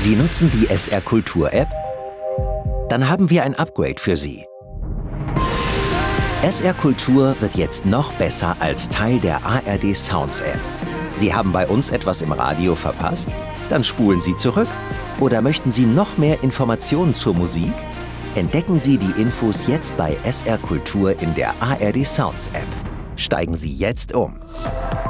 Sie nutzen die SR Kultur App? Dann haben wir ein Upgrade für Sie. SR Kultur wird jetzt noch besser als Teil der ARD Sounds App. Sie haben bei uns etwas im Radio verpasst? Dann spulen Sie zurück. Oder möchten Sie noch mehr Informationen zur Musik? Entdecken Sie die Infos jetzt bei SR Kultur in der ARD Sounds App. Steigen Sie jetzt um.